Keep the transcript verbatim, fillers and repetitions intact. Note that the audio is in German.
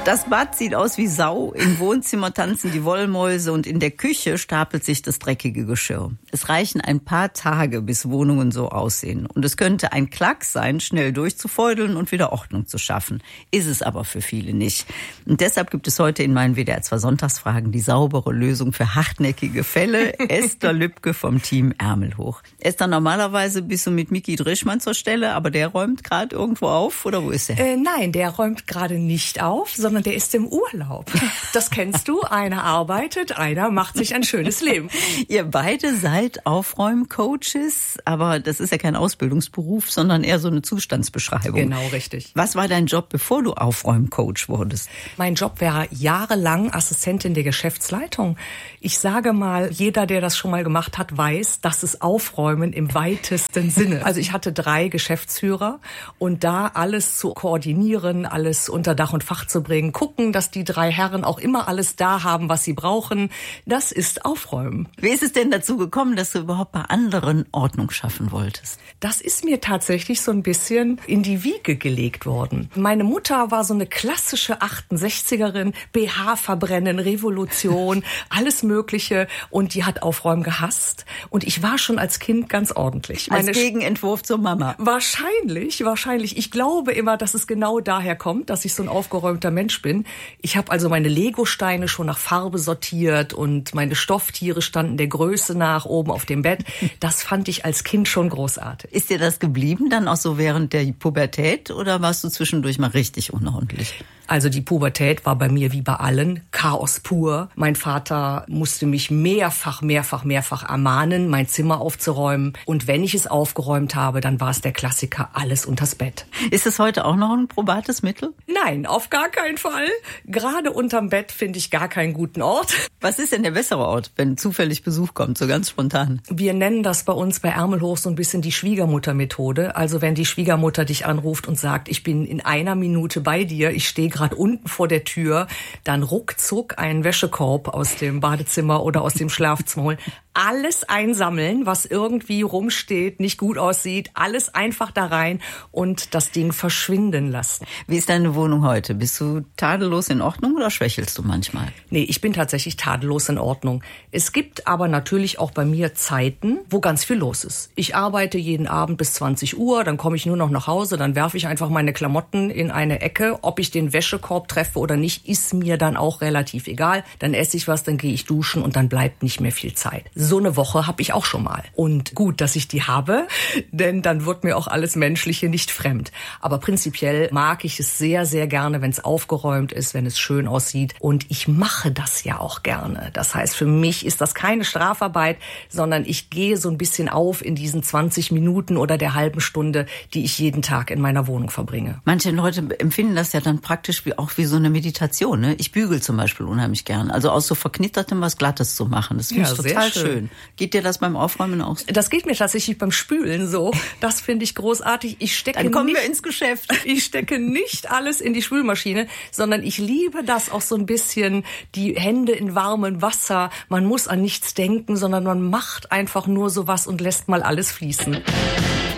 Das Bad sieht aus wie Sau, im Wohnzimmer tanzen die Wollmäuse und in der Küche stapelt sich das dreckige Geschirr. Es reichen ein paar Tage, bis Wohnungen so aussehen. Und es könnte ein Klacks sein, schnell durchzufeudeln und wieder Ordnung zu schaffen. Ist es aber für viele nicht. Und deshalb gibt es heute in meinen W D R zwei Sonntagsfragen die saubere Lösung für hartnäckige Fälle. Esther Lübke vom Team Ärmel hoch. Esther, normalerweise bist du mit Miki Drischmann zur Stelle, aber der räumt gerade irgendwo auf, oder wo ist er? Äh, nein, der räumt gerade nicht auf, sondern der ist im Urlaub. Das kennst du, einer arbeitet, einer macht sich ein schönes Leben. Ihr beide seid Aufräumcoaches, aber das ist ja kein Ausbildungsberuf, sondern eher so eine Zustandsbeschreibung. Genau, richtig. Was war dein Job, bevor du Aufräumcoach wurdest? Mein Job war jahrelang Assistentin der Geschäftsleitung. Ich sage mal, jeder, der das schon mal gemacht hat, weiß, das ist Aufräumen im weitesten Sinne. Also ich hatte drei Geschäftsführer und da alles zu koordinieren, alles unter Dach und Fach zu bringen, gucken, dass die drei Herren auch immer alles da haben, was sie brauchen. Das ist Aufräumen. Wie ist es denn dazu gekommen, dass du überhaupt bei anderen Ordnung schaffen wolltest? Das ist mir tatsächlich so ein bisschen in die Wiege gelegt worden. Meine Mutter war so eine klassische achtundsechzigerin, B H verbrennen, Revolution, alles Mögliche. Und die hat Aufräumen gehasst. Und ich war schon als Kind ganz ordentlich. Als Meine Gegenentwurf zur Mama. Wahrscheinlich, wahrscheinlich. Ich glaube immer, dass es genau daher kommt, dass ich so ein aufgeräumter Mensch bin. Ich habe also meine Legosteine schon nach Farbe sortiert und meine Stofftiere standen der Größe nach oben auf dem Bett. Das fand ich als Kind schon großartig. Ist dir das geblieben dann auch so während der Pubertät oder warst du zwischendurch mal richtig unordentlich? Also die Pubertät war bei mir wie bei allen Chaos pur. Mein Vater musste mich mehrfach, mehrfach, mehrfach ermahnen, mein Zimmer aufzuräumen. Und wenn ich es aufgeräumt habe, dann war es der Klassiker, alles unters Bett. Ist es heute auch noch ein probates Mittel? Nein, auf gar keinen Fall. Gerade unterm Bett finde ich gar keinen guten Ort. Was ist denn der bessere Ort, wenn zufällig Besuch kommt, so ganz spontan? Wir nennen das bei uns bei Ärmel hoch so ein bisschen die Schwiegermutter-Methode. Also wenn die Schwiegermutter dich anruft und sagt, ich bin in einer Minute bei dir, ich stehe gerade unten vor der Tür, dann ruckzuck einen Wäschekorb aus dem Badezimmer oder aus dem Schlafzimmer holen. Alles einsammeln, was irgendwie rumsteht, nicht gut aussieht, alles einfach da rein und das Ding verschwinden lassen. Wie ist deine Wohnung heute? Bist du tadellos in Ordnung oder schwächelst du manchmal? Nee, ich bin tatsächlich tadellos in Ordnung. Es gibt aber natürlich auch bei mir Zeiten, wo ganz viel los ist. Ich arbeite jeden Abend bis zwanzig Uhr, dann komme ich nur noch nach Hause, dann werfe ich einfach meine Klamotten in eine Ecke. Ob ich den Wäschekorb treffe oder nicht, ist mir dann auch relativ egal. Dann esse ich was, dann gehe ich duschen und dann bleibt nicht mehr viel Zeit. So eine Woche habe ich auch schon mal. Und gut, dass ich die habe, denn dann wird mir auch alles Menschliche nicht fremd. Aber prinzipiell mag ich es sehr, sehr gerne, wenn es aufgeräumt ist, wenn es schön aussieht. Und ich mache das ja auch gerne. Das heißt, für mich ist das keine Strafarbeit, sondern ich gehe so ein bisschen auf in diesen zwanzig Minuten oder der halben Stunde, die ich jeden Tag in meiner Wohnung verbringe. Manche Leute empfinden das ja dann praktisch wie, auch wie so eine Meditation. Ne? Ich bügel zum Beispiel unheimlich gern. Also aus so Verknittertem was Glattes zu machen. Das finde ja, ich total schön. schön. Geht dir das beim Aufräumen auch so? Das geht mir tatsächlich beim Spülen so. Das finde ich großartig. Ich stecke Dann kommen nicht, wir ins Geschäft. Ich stecke nicht alles in die Spülmaschine, sondern ich liebe das auch so ein bisschen, die Hände in warmem Wasser. Man muss an nichts denken, sondern man macht einfach nur sowas und lässt mal alles fließen.